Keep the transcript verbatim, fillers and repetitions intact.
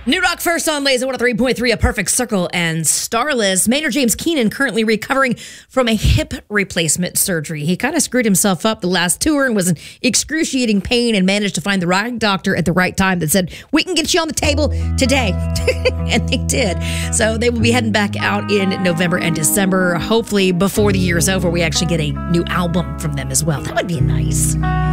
New Rock first on Laser one oh three point three, A Perfect Circle and Starless. Maynard James Keenan currently recovering from a hip replacement surgery. He kind of screwed himself up the last tour and was in excruciating pain and managed to find the right doctor at the right time that said, we can get you on the table today. And they did. So they will be heading back out in November and December. Hopefully before the year is over, we actually get a new album from them as well. That would be nice.